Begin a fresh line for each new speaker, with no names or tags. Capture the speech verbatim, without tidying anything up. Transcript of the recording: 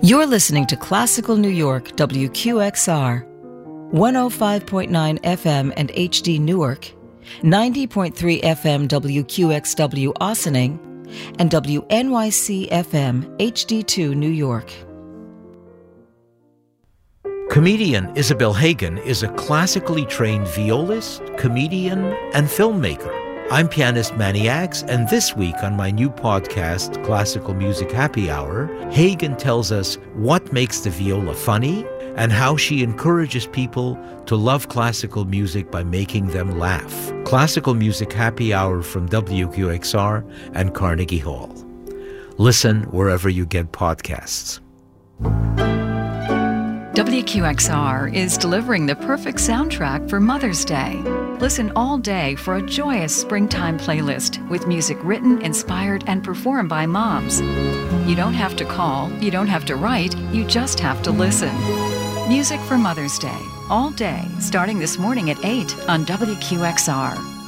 You're listening to Classical New York, W Q X R, one oh five point nine F M and H D Newark, ninety point three F M W Q X W Ossining, and W N Y C F M H D two New York.
Comedian Isabel Hagen is a classically trained violist, comedian, and filmmaker. I'm pianist Manny Axe, and this week on my new podcast, Classical Music Happy Hour, Hagen tells us what makes the viola funny and how she encourages people to love classical music by making them laugh. Classical Music Happy Hour from W Q X R and Carnegie Hall. Listen wherever you get podcasts.
W Q X R is delivering the perfect soundtrack for Mother's Day. Listen all day for a joyous springtime playlist with music written, inspired, and performed by moms. You don't have to call, you don't have to write, you just have to listen. Music for Mother's Day, all day, starting this morning at eight on W Q X R.